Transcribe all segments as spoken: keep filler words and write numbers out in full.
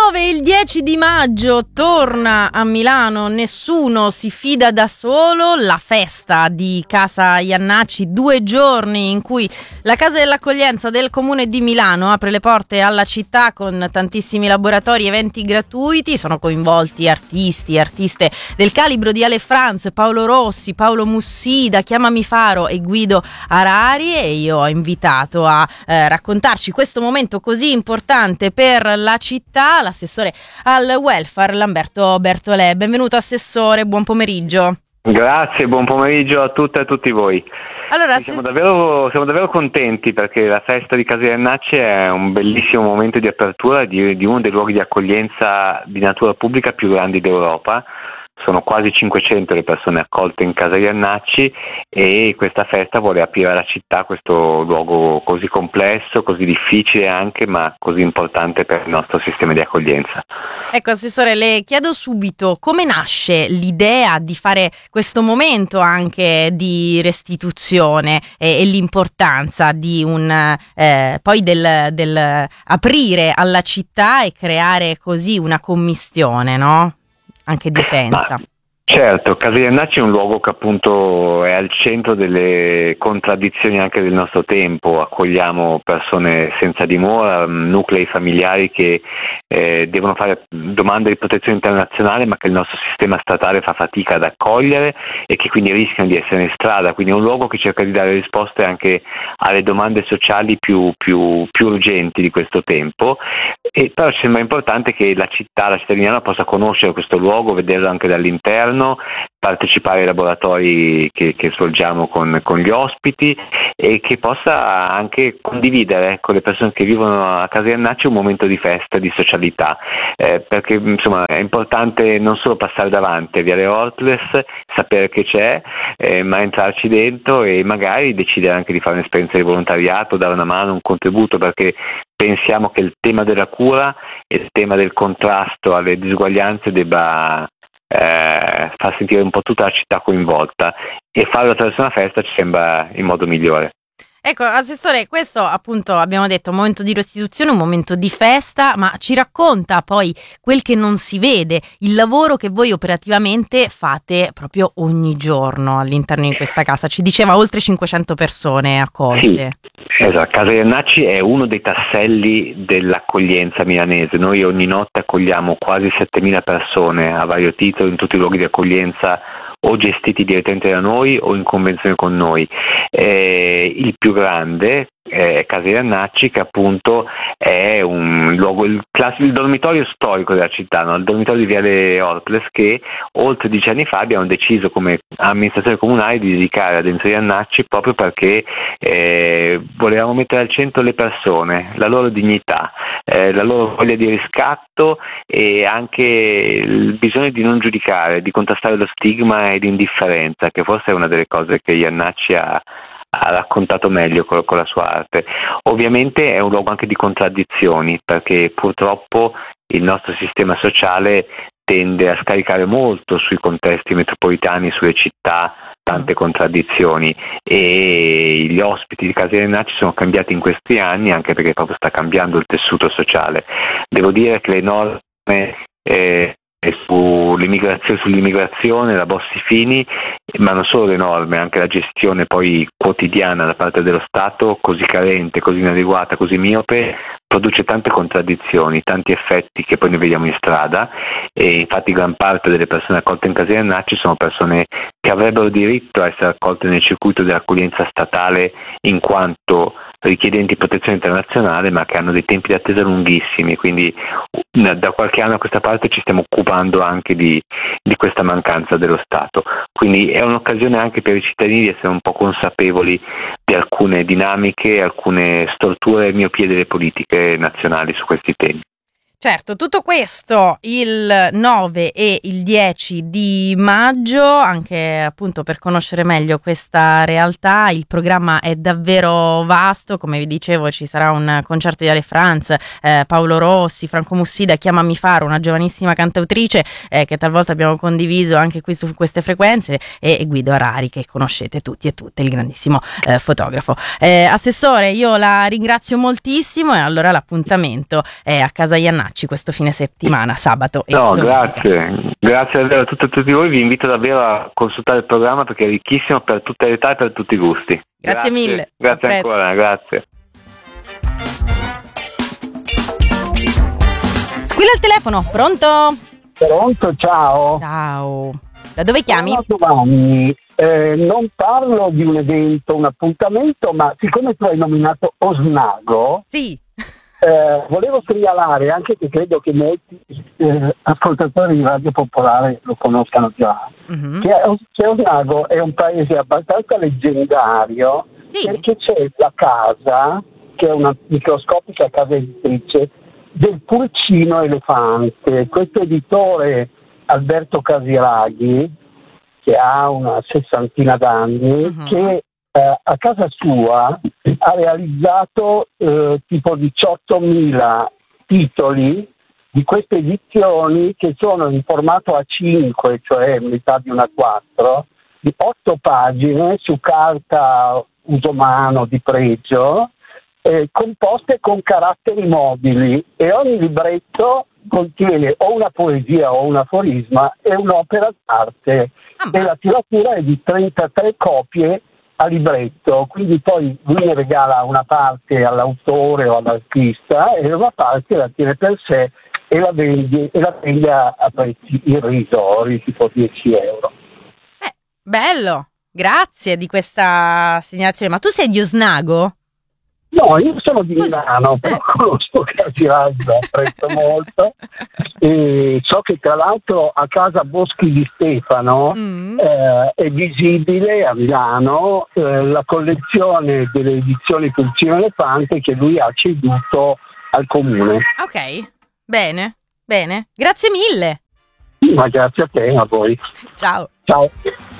nove e il dieci di maggio torna a Milano Nessuno si fida da solo, la festa di Casa Jannacci, due giorni in cui la Casa dell'Accoglienza del Comune di Milano apre le porte alla città con tantissimi laboratori e eventi gratuiti. Sono coinvolti artisti, artiste del calibro di Ale Franz, Paolo Rossi, Paolo Mussida, Chiamami Faro e Guido Arari, e io ho invitato a eh, raccontarci questo momento così importante per la città l'assessore al welfare Lamberto Bertolè. Benvenuto assessore, buon pomeriggio. Grazie, buon pomeriggio a tutte e a tutti voi. Allora, se... siamo, davvero, siamo davvero contenti perché la festa di Casa Jannacci è un bellissimo momento di apertura di, di uno dei luoghi di accoglienza di natura pubblica più grandi d'Europa. Sono quasi cinquecento le persone accolte in Casa Jannacci e questa festa vuole aprire alla città questo luogo così complesso, così difficile anche, ma così importante per il nostro sistema di accoglienza. Ecco, assessore, le chiedo subito come nasce l'idea di fare questo momento anche di restituzione e, e l'importanza di un eh, poi del, del aprire alla città e creare così una commistione, no? Anche di utenza. Ma, certo, Casa Jannacci è un luogo che appunto è al centro delle contraddizioni anche del nostro tempo. Accogliamo persone senza dimora, nuclei familiari che eh, devono fare domande di protezione internazionale ma che il nostro sistema statale fa fatica ad accogliere e che quindi rischiano di essere in strada. Quindi è un luogo che cerca di dare risposte anche alle domande sociali più, più, più urgenti di questo tempo. E però ci sembra importante che la città, la cittadina possa conoscere questo luogo, vederlo anche dall'interno, partecipare ai laboratori che, che svolgiamo con, con gli ospiti e che possa anche condividere con le persone che vivono a Casa Jannacci un momento di festa, di socialità, eh, perché insomma è importante non solo passare davanti a Viale Ortles, sapere che c'è, eh, ma entrarci dentro e magari decidere anche di fare un'esperienza di volontariato, dare una mano, un contributo, perché pensiamo che il tema della cura e il tema del contrasto alle disuguaglianze debba eh, far sentire un po' tutta la città coinvolta, e farlo attraverso una festa ci sembra il modo migliore. Ecco, assessore, questo appunto abbiamo detto un momento di restituzione, un momento di festa, ma ci racconta poi quel che non si vede, il lavoro che voi operativamente fate proprio ogni giorno all'interno di questa casa. Ci diceva oltre cinquecento persone accolte. Sì, esatto. Casa Jannacci è uno dei tasselli dell'accoglienza milanese. Noi ogni notte accogliamo quasi settemila persone a vario titolo in tutti i luoghi di accoglienza o gestiti direttamente da noi o in convenzione con noi. Eh, il più grande è Casa Jannacci, che appunto è un luogo, il, classico, il dormitorio storico della città, no? Il dormitorio di Viale Ortles, che oltre dieci anni fa abbiamo deciso come amministrazione comunale di dedicare ad Enzo Jannacci, proprio perché eh, volevamo mettere al centro le persone, la loro dignità, eh, la loro voglia di riscatto e anche il bisogno di non giudicare, di contrastare lo stigma e l'indifferenza, che forse è una delle cose che Jannacci ha ha raccontato meglio con, con la sua arte. Ovviamente è un luogo anche di contraddizioni, perché purtroppo il nostro sistema sociale tende a scaricare molto sui contesti metropolitani, sulle città, tante contraddizioni, e gli ospiti di Casa Jannacci sono cambiati in questi anni anche perché proprio sta cambiando il tessuto sociale. Devo dire che le norme eh, sull'immigrazione, sull'immigrazione, la Bossi-Fini, ma non solo le norme, anche la gestione poi quotidiana da parte dello Stato, così carente, così inadeguata, così miope, produce tante contraddizioni, tanti effetti che poi noi vediamo in strada, e infatti gran parte delle persone accolte in Casa Jannacci sono persone che avrebbero diritto a essere accolte nel circuito dell'accoglienza statale in quanto richiedenti protezione internazionale, ma che hanno dei tempi di attesa lunghissimi, quindi da qualche anno a questa parte ci stiamo occupando anche di, di questa mancanza dello Stato. Quindi è un'occasione anche per i cittadini di essere un po' consapevoli di alcune dinamiche, alcune storture e miopie delle politiche nazionali su questi temi. Certo, tutto questo il nove e il dieci di maggio, anche appunto per conoscere meglio questa realtà. Il programma è davvero vasto, come vi dicevo ci sarà un concerto di Ale Franz, eh, Paolo Rossi, Franco Mussida, Chiamami Faro, una giovanissima cantautrice eh, che talvolta abbiamo condiviso anche qui su queste frequenze, e, e Guido Arari, che conoscete tutti e tutte, il grandissimo eh, fotografo. Eh, assessore, io la ringrazio moltissimo, e allora l'appuntamento è a Casa Jannacci Iannacci questo fine settimana, sabato e No, domenica. grazie, grazie davvero a tutti, a tutti voi, vi invito davvero a consultare il programma perché è ricchissimo per tutte le età e per tutti i gusti. Grazie, grazie mille. Grazie ancora, grazie. Squilla il telefono, pronto? Pronto, ciao. Ciao. Da dove chiami? Ciao Giovanni, eh, non parlo di un evento, un appuntamento, ma siccome tu hai nominato Osnago, Sì. eh, volevo segnalare, anche che credo che molti eh, ascoltatori di Radio Popolare lo conoscano già, Mm-hmm. che, che Osnago è un paese abbastanza leggendario, Sì. perché c'è la casa, che è una microscopica casa editrice, del Pulcino Elefante. Questo editore Alberto Casiraghi, che ha una sessantina d'anni, Uh-huh. che eh, a casa sua ha realizzato eh, tipo diciottomila titoli di queste edizioni che sono in formato A cinque, cioè metà di una quattro, di otto pagine su carta usomano di pregio, eh, composte con caratteri mobili, e ogni libretto contiene o una poesia o un aforisma e un'opera d'arte, Ah, e la tiratura è di trentatré copie a libretto, quindi poi lui ne regala una parte all'autore o all'artista e una parte la tiene per sé e la vende, e la vende a, a prezzi irrisori, tipo dieci euro. Eh, bello, grazie di questa segnalazione. Ma tu sei di Osnago? No, io sono di Così. Milano, però conosco Casiraghi, lo apprezzo molto, e so che tra l'altro a casa Boschi di Stefano Mm. eh, è visibile a Milano eh, la collezione delle edizioni Pulcino Elefante che lui ha ceduto al comune. Ok, bene, bene. Grazie mille. Ma grazie a te, a voi. Ciao. Ciao.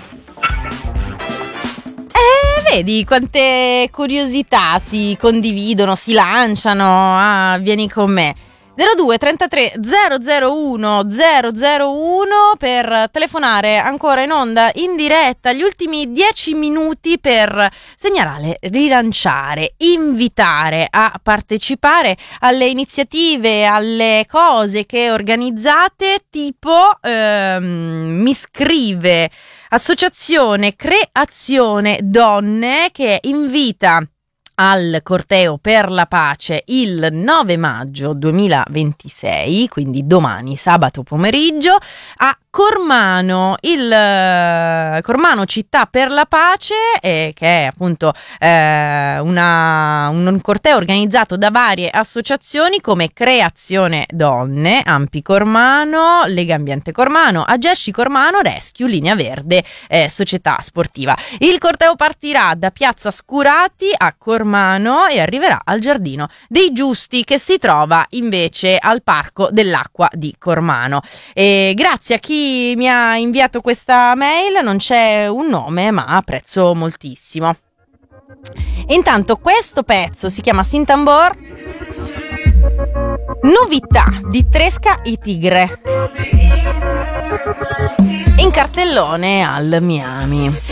Eh, vedi quante curiosità si condividono, si lanciano. Ah, vieni con me. zero due trentatré zero zero uno zero zero uno per telefonare ancora in onda in diretta, gli ultimi dieci minuti per segnalare, rilanciare, invitare a partecipare alle iniziative, alle cose che organizzate, tipo ehm, mi scrive Associazione Creazione Donne, che invita al corteo per la pace il nove maggio duemilaventisei, quindi domani, sabato pomeriggio, a Cormano, il eh, Cormano Città per la Pace, eh, che è appunto eh, una, un corteo organizzato da varie associazioni come Creazione Donne, Ampi Cormano, Lega Ambiente Cormano, Agesci Cormano, Rescue, Linea Verde, eh, Società Sportiva. Il corteo partirà da Piazza Scurati a Cormano e arriverà al Giardino dei Giusti, che si trova invece al Parco dell'Acqua di Cormano. E grazie a chi mi ha inviato questa mail, non c'è un nome ma apprezzo moltissimo. E intanto questo pezzo si chiama Sintambor, novità di Tresca i Tigre, in cartellone al Miami.